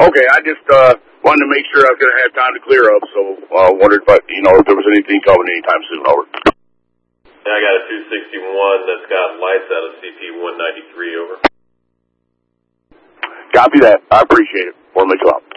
Okay, I just wanted to make sure I was going to have time to clear up, so wondered if if there was anything coming anytime soon. Over. Yeah, I got a 261 that's got lights out of CP 193. Over. Copy that. I appreciate it. Want to make you out.